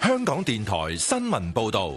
香港電台新聞報道。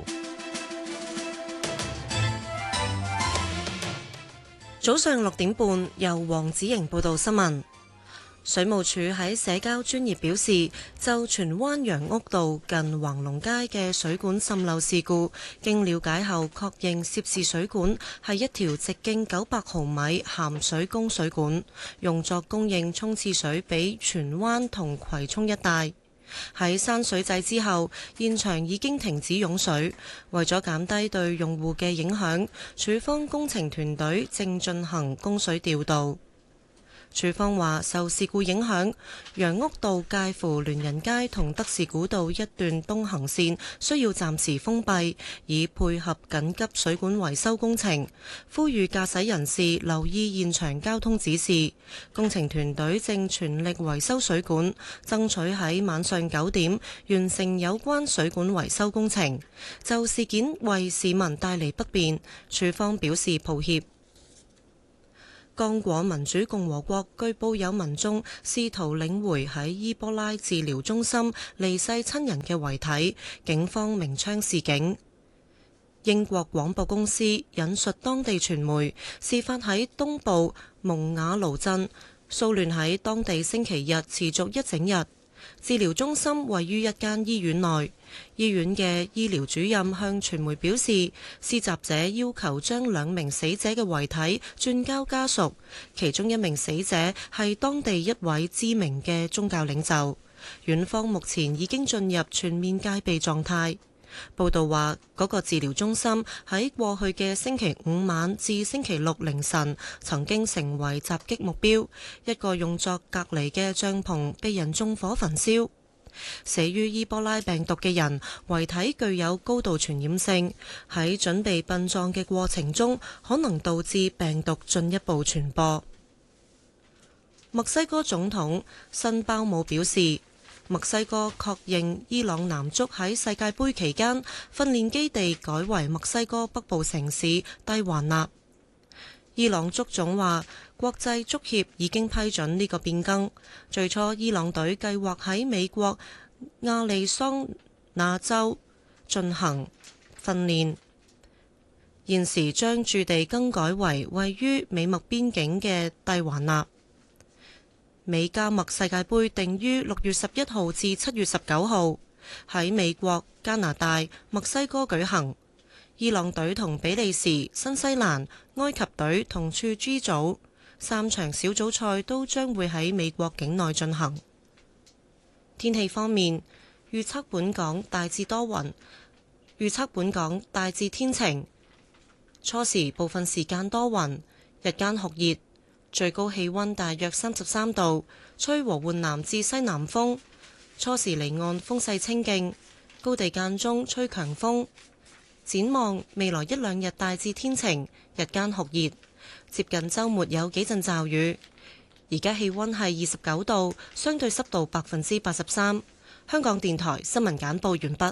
早上6點半，由黃子瑩報道新聞。水務署喺社交專頁表示，就荃灣楊屋道近橫龍街嘅水管滲漏事故，經了解後確認涉事水管係一條直徑900毫米鹹水供水管，用作供應沖廁水俾荃灣同葵涌一帶。喺閂水掣之後，現場已經停止湧水。為咗減低對用戶嘅影響，署方工程團隊正進行供水調度。署方話，受事故影響，楊屋道介乎聯仁街同德士古道一段東行線需要暫時封閉，以配合緊急水管維修工程。呼籲駕駛人士留意現場交通指示。工程團隊正全力維修水管，爭取喺晚上9點完成有關水管維修工程。就事件為市民帶嚟不便，署方表示抱歉。剛果民主共和國據報有民眾試圖領回喺伊波拉治療中心離世親人嘅遺體，警方鳴槍示警。英國廣播公司引述當地傳媒，事發喺東部蒙瓦盧鎮，騷亂喺當地星期日持續一整日。治療中心位於一間醫院內，醫院嘅醫療主任向傳媒表示，施襲者要求將2名死者嘅遺體轉交家屬，其中1名死者係當地一位知名嘅宗教領袖。院方目前已經進入全面戒備狀態。報道話，嗰個治療中心喺過去嘅星期5晚至星期6凌晨曾經成為襲擊目標，一個用作隔離嘅帳篷被人縱火焚燒。死於伊波拉病毒嘅人遺體具有高度傳染性，喺準備殯葬嘅過程中可能導致病毒進一步傳播。墨西哥總統辛鮑姆表示，墨西哥確認伊朗男足喺世界盃期間訓練基地改為墨西哥北部城市蒂華納。伊朗足總話，國際足協已經批准呢個變更。最初伊朗隊計劃喺美國亞利桑那州進行訓練，現時將駐地更改為位於美墨邊境嘅蒂華納。美加墨世界盃定於6月11號至7月19號喺美國、加拿大、墨西哥舉行。伊朗隊同比利時、新西蘭、埃及隊同處 G 組，3場小組賽都將會喺美國境內進行。天氣方面，預測本港大致多雲，預測本港大致天晴，初時部分時間多雲，日間酷熱。最高氣溫大約33度，吹和緩南至西南風，初時離岸風勢清勁，高地間中吹強風。展望未來1-2日大致天晴，日間酷熱，接近週末有幾陣驟雨。而家氣溫係29度，相對濕度83%。香港電台新聞簡報完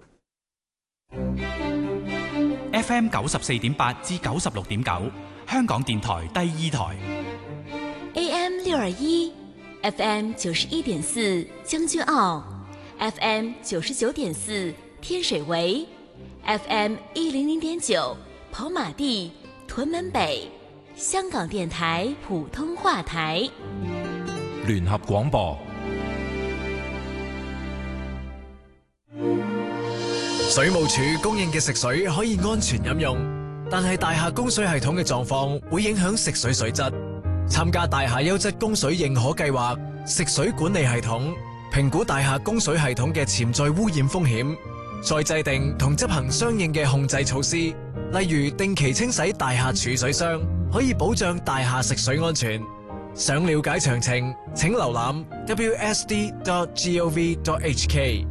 畢。FM 94.8至96.9，香港電台第2台。 AM 621 FM 91.4將軍澳 FM 99.4天水圍 FM 100.9跑馬地屯門北，香港電台普通話台。 聯合廣播。 水務署供應嘅食水可以安全飲用，但係大廈供水系統嘅狀況會影響食水水質。參加大廈優質供水認可計劃，食水管理系統評估大廈供水系統嘅潛在污染風險，再制定同執行相應嘅控制措施，例如定期清洗大廈儲水箱，可以保障大廈食水安全。想了解詳情，請瀏覽 wsd.gov.hk。